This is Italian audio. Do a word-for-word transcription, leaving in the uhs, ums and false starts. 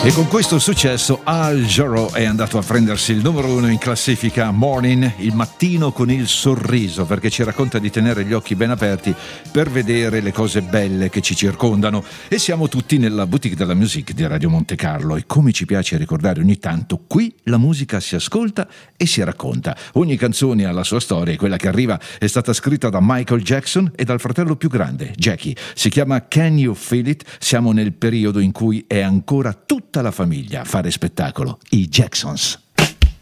E con questo successo Al Jarreau è andato a prendersi il numero uno in classifica Morning, il mattino con il sorriso, perché ci racconta di tenere gli occhi ben aperti per vedere le cose belle che ci circondano. E siamo tutti nella boutique della music di Radio Monte Carlo, e come ci piace ricordare ogni tanto, qui la musica si ascolta e si racconta. Ogni canzone ha la sua storia, e quella che arriva è stata scritta da Michael Jackson e dal fratello più grande, Jackie. Si chiama Can You Feel It? Siamo nel periodo in cui è ancora tutta la famiglia a fare spettacolo, i Jacksons.